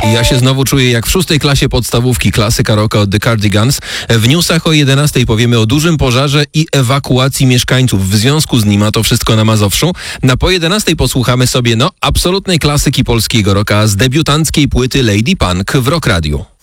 Ja się znowu czuję jak w 6. klasie podstawówki, klasyka rocka od The Cardigans. W newsach o 11 powiemy o dużym pożarze i ewakuacji mieszkańców w związku z nim, a to wszystko na Mazowszu. Po 11 posłuchamy sobie absolutnej klasyki polskiego rocka z debiutanckiej płyty Lady Punk w Rock Radio.